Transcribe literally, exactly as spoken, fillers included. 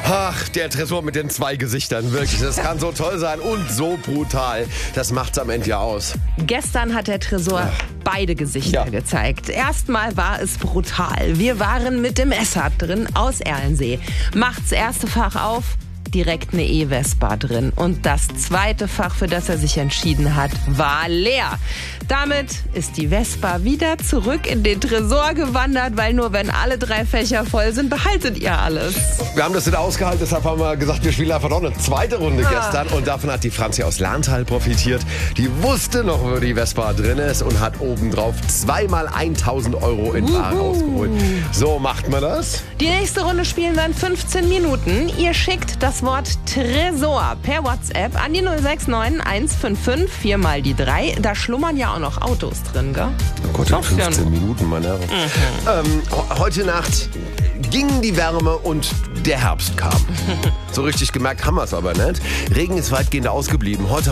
Ach, der Tresor mit den zwei Gesichtern, wirklich. Das kann so toll sein und so brutal. Das macht's am Ende ja aus. Gestern hat der Tresor Ach. beide Gesichter ja. gezeigt. Erstmal war es brutal. Wir waren mit dem Essart drin aus Erlensee. Macht's erste Fach auf, direkt eine E-Vespa drin. Und das zweite Fach, für das er sich entschieden hat, war leer. Damit ist die Vespa wieder zurück in den Tresor gewandert, weil nur wenn alle drei Fächer voll sind, behaltet ihr alles. Wir haben das nicht ausgehalten, deshalb haben wir gesagt, wir spielen einfach noch eine zweite Runde ah. gestern. Und davon hat die Franzi aus Lahntal profitiert. Die wusste noch, wo die Vespa drin ist und hat obendrauf zweimal tausend Euro in Bar rausgeholt. So macht man das. Die nächste Runde spielen wir in fünfzehn Minuten. Ihr schickt das Wort Tresor per WhatsApp an die null sechs neun eins fünf fünf vier mal die drei. Da schlummern ja auch noch Autos drin, gell? Oh Gott, in fünfzehn Minuten, meine Herren. Mhm. Ähm, heute Nacht ging die Wärme und der Herbst kam. So richtig gemerkt haben wir es aber nicht. Regen ist weitgehend ausgeblieben. Heute